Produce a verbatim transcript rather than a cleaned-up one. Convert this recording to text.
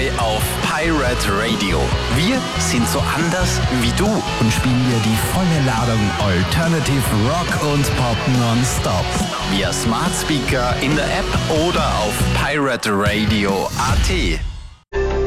neu auf Pirate Radio. Wir sind so anders wie du und spielen dir die volle Ladung Alternative Rock und Pop nonstop. Via Smart Speaker, in der App oder auf pirate radio punkt a t.